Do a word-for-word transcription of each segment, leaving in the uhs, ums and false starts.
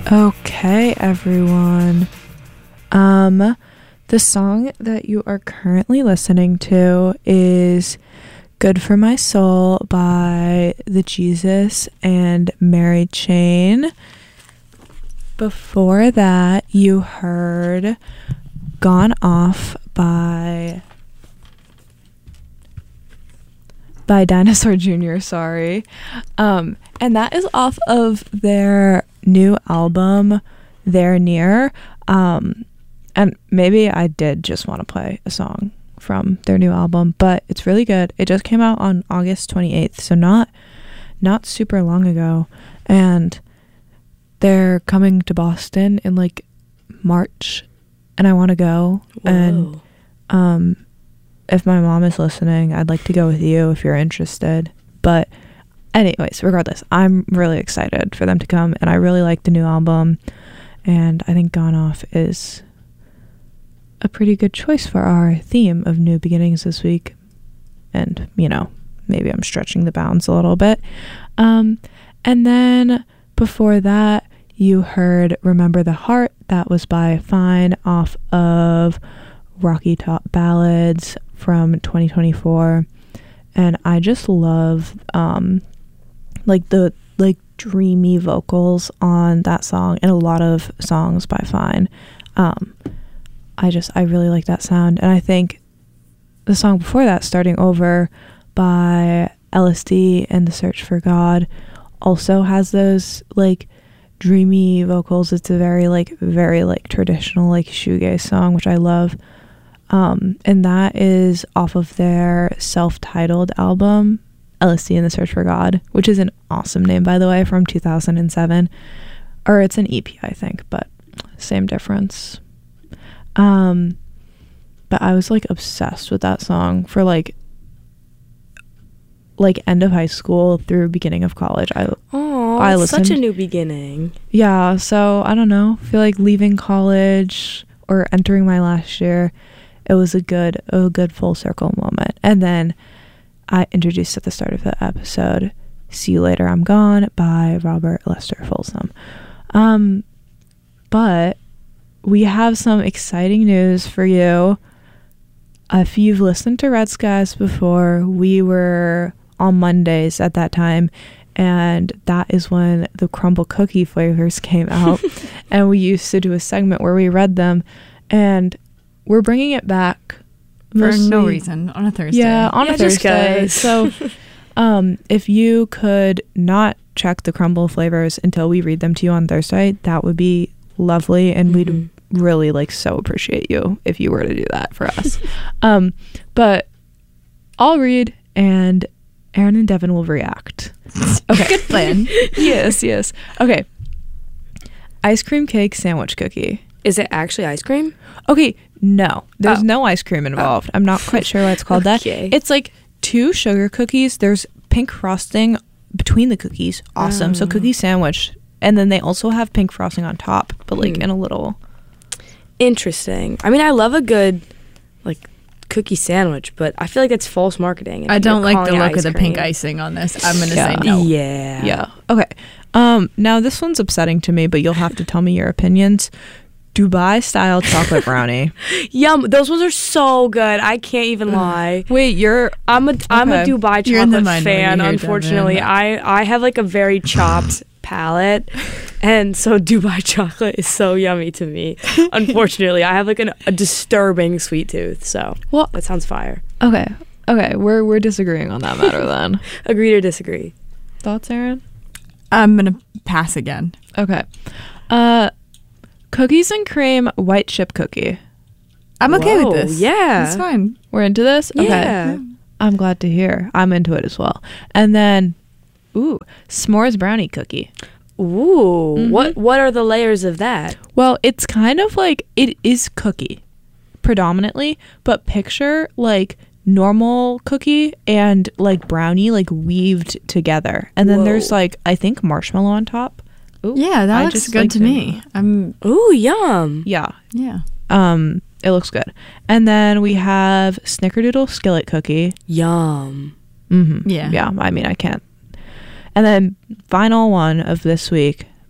Okay, everyone. Um, the song that you are currently listening to is Good for My Soul by The Jesus and Mary Chain. Before that, you heard Gone Off by by Dinosaur Junior, sorry. Um, and that is off of their new album, They're Near. Um, and maybe I did just want to play a song from their new album, but it's really good. It just came out on August twenty-eighth, so not not super long ago. And they're coming to Boston in like March, and I want to go. Whoa. And um if my mom is listening, I'd like to go with you if you're interested. But anyways, regardless, I'm really excited for them to come, and I really like the new album, and I think Gone Off is a pretty good choice for our theme of new beginnings this week. And, you know, maybe I'm stretching the bounds a little bit. Um, and then before that, you heard Remember the Heart. That was by Fine off of Rocky Top Ballads from twenty twenty-four. And I just love um like the like dreamy vocals on that song and a lot of songs by Fine. um I just I really like that sound. And I think the song before that, Starting Over by L S D and The Search for God, also has those like dreamy vocals. It's a very like very like traditional like shoegaze song, which I love. Um, and that is off of their self-titled album, L S D and The Search for God, which is an awesome name, by the way, from two thousand seven. Or it's an E P, I think, but same difference. Um, but I was like obsessed with that song for like like end of high school through beginning of college. I Oh, I it's listened, such a new beginning. Yeah, so I don't know. I feel like leaving college or entering my last year, it was a good a good full circle moment. And then I introduced at the start of the episode See You Later, I'm Gone by Robert Lester Folsom. Um, but we have some exciting news for you. If you've listened to Red Skies before, we were on Mondays at that time, and that is when the crumble cookie flavors came out. And we used to do a segment where we read them, and we're bringing it back for mostly, no reason on a Thursday. Yeah, on yeah, a Thursday. So um, if you could not check the crumble flavors until we read them to you on Thursday, that would be lovely, and mm-hmm. we'd really like so appreciate you if you were to do that for us. um, but I'll read, and Aaron and Devin will react. Okay. Good plan. Yes, yes. Okay. Ice cream cake sandwich cookie. Is it actually ice cream? Okay, no. There's Oh. no ice cream involved. Oh. I'm not quite sure why it's called Okay. that. It's like two sugar cookies. There's pink frosting between the cookies. Awesome. Oh. So cookie sandwich. And then they also have pink frosting on top, but like hmm. in a little... Interesting. I mean, I love a good like cookie sandwich, but I feel like that's false marketing. I don't like the look of the pink icing on this. I'm gonna yeah. say no. Yeah. Yeah. Okay. Um. Now this one's upsetting to me, but you'll have to tell me your opinions. Dubai style chocolate brownie. Yum. Those ones are so good. I can't even lie. Wait, you're I'm a I'm okay. a Dubai You're chocolate fan. Unfortunately, I I have like a very chopped palate, and so Dubai chocolate is so yummy to me. Unfortunately, I have like an, a disturbing sweet tooth, so well, that sounds fire. Okay, okay, we're we're disagreeing on that matter then. Agree or disagree? Thoughts, Aaron? I'm gonna pass again. Okay, uh, cookies and cream white chip cookie. I'm okay Whoa, with this. Yeah, it's fine. We're into this. Okay, yeah. I'm glad to hear. I'm into it as well. And then. Ooh, s'mores brownie cookie. Ooh, Mm-hmm. what what are the layers of that? Well, it's kind of like, it is cookie predominantly, but picture like normal cookie and like brownie like weaved together. And then Whoa. there's like, I think marshmallow on top. Ooh, Yeah, that I looks just good like to them. me. I'm Ooh, yum. Yeah. yeah. Um, it looks good. And then we have snickerdoodle skillet cookie. Yum. Mm-hmm. Yeah. Yeah, I mean, I can't. And then final one of this week,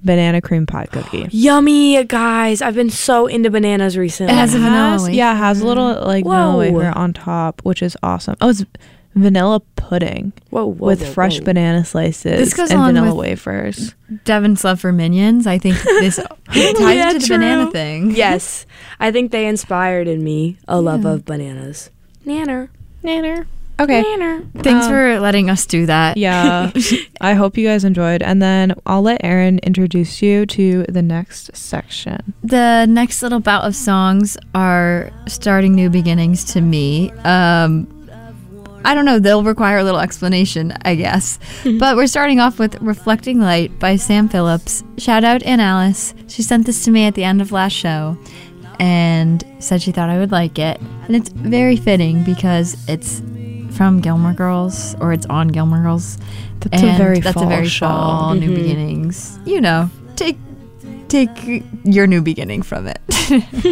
banana cream pie cookie. Yummy, guys. I've been so into bananas recently. It has a vanilla wafer. Yeah, it has a little like Whoa. vanilla wafer on top, which is awesome. Oh, it's vanilla pudding Whoa, whoa, with whoa, fresh whoa. banana slices This goes and on vanilla with- wafers. Devon's love for Minions. I think this it ties Yeah, into the true. banana thing. Yes, I think they inspired in me a love of bananas. Nanner. Nanner. Okay. Nanner. Thanks Um, for letting us do that. Yeah. I hope you guys enjoyed. And then I'll let Erin introduce you to the next section. The next little bout of songs are starting new beginnings to me. Um, I don't know, they'll require a little explanation, I guess. But we're starting off with Reflecting Light by Sam Phillips. Shout out Ann Alice. She sent this to me at the end of last show and said she thought I would like it. And it's very fitting because it's from Gilmore Girls, or it's on Gilmore Girls. That's and a very that's fall a very show. fall new Mhm. beginnings. You know, take take your new beginning from it.